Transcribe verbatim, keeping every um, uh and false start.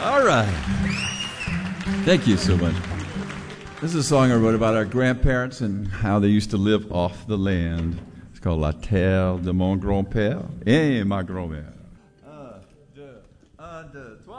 All right. Thank you so much. This is a song I wrote about our grandparents and how they used to live off the land. It's called La Terre de mon grand-père et ma grand-mère. Un, deux, un, deux, trois.